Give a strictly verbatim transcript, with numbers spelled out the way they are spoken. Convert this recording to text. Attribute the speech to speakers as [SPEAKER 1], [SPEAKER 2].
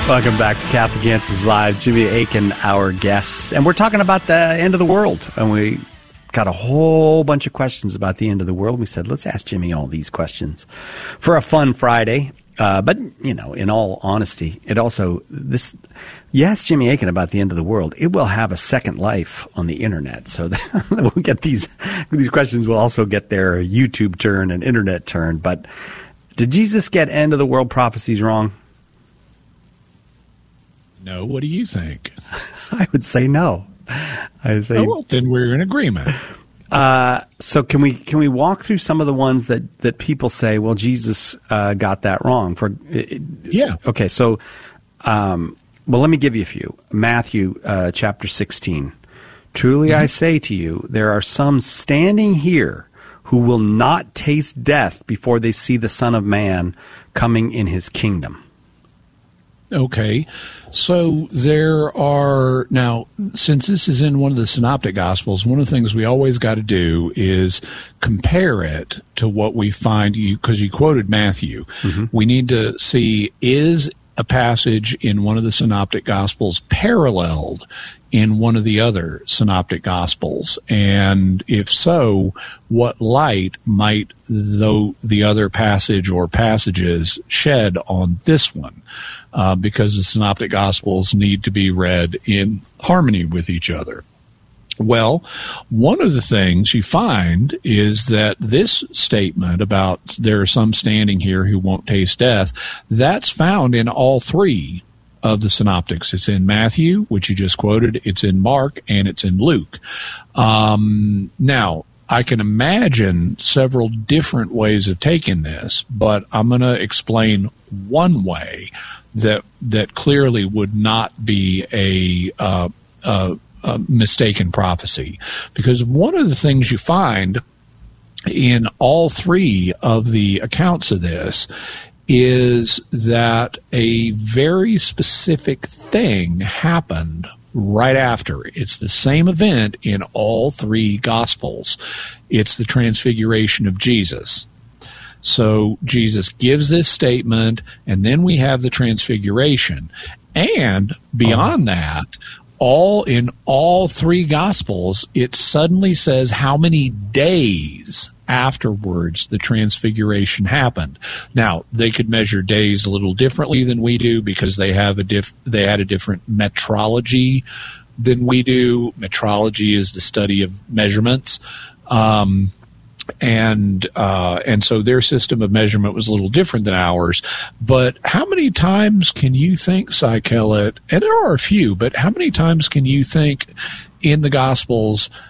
[SPEAKER 1] Welcome back to Catholic Answers Live. Jimmy Akin, our guest. And we're talking about the end of the world. And we got a whole bunch of questions about the end of the world. We said, let's ask Jimmy all these questions for a fun Friday. Uh, but, you know, in all honesty, it also, this, you ask Jimmy Akin about the end of the world, it will have a second life on the internet. So that we'll get these, these questions will also get their YouTube turn and internet turn. But did Jesus get end of the world prophecies wrong?
[SPEAKER 2] No. What do you think?
[SPEAKER 1] I would say no. I would say,
[SPEAKER 2] oh, well, then we're in agreement.
[SPEAKER 1] Uh, so can we can we walk through some of the ones that, that people say, well, Jesus uh, got that wrong? For it,
[SPEAKER 2] yeah.
[SPEAKER 1] Okay. So, um, well, let me give you a few. Matthew uh, chapter sixteen. Truly, mm-hmm. I say to you, there are some standing here who will not taste death before they see the Son of Man coming in his kingdom.
[SPEAKER 2] Okay, so there are, now, since this is in one of the Synoptic Gospels, one of the things we always got to do is compare it to what we find, you because you quoted Matthew. Mm-hmm. We need to see, is a passage in one of the Synoptic Gospels paralleled in one of the other Synoptic Gospels? And if so, what light might though the other passage or passages shed on this one? Uh, because the Synoptic Gospels need to be read in harmony with each other. Well, one of the things you find is that this statement about there are some standing here who won't taste death, that's found in all three of the synoptics. It's in Matthew, which you just quoted, it's in Mark, and it's in Luke. Um, now, I can imagine several different ways of taking this, but I'm going to explain one way that that clearly would not be a, uh, a, a mistaken prophecy. Because one of the things you find in all three of the accounts of this is that a very specific thing happened right after. It's the same event in all three Gospels. It's the transfiguration of Jesus. So Jesus gives this statement, and then we have the transfiguration. And beyond oh. that, all in all three Gospels, it suddenly says how many days afterwards the transfiguration happened. Now, they could measure days a little differently than we do because they have a diff they had a different metrology than we do. Metrology is the study of measurements. Um, and uh, and so their system of measurement was a little different than ours. But how many times can you think, Cy Kellett, and there are a few, but how many times can you think in the Gospels